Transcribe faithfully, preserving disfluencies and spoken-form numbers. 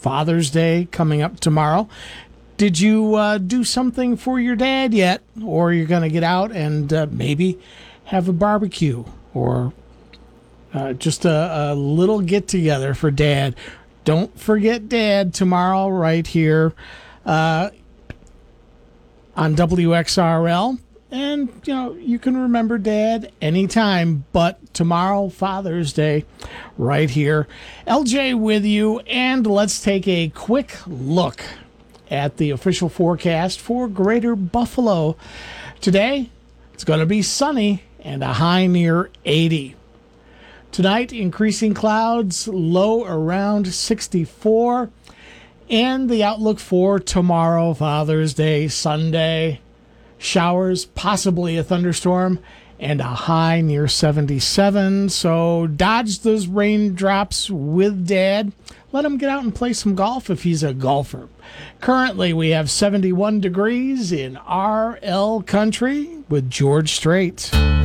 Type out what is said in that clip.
Father's Day coming up tomorrow. Did you uh, do something for your dad yet? Or you're going to get out and uh, maybe have a barbecue or uh, just a, a little get-together for Dad. Don't forget Dad tomorrow right here uh, on W X R L. And, you know, you can remember Dad anytime, but tomorrow, Father's Day, right here. L J with you, and let's take a quick look at the official forecast for Greater Buffalo. Today, it's going to be sunny and a high near eighty. Tonight, increasing clouds, low around sixty-four. And the outlook for tomorrow, Father's Day, Sunday, showers, possibly a thunderstorm, and a high near seventy-seven. So dodge those raindrops with Dad. Let him get out and play some golf if he's a golfer. Currently, we have seventy-one degrees in R L Country with George Strait.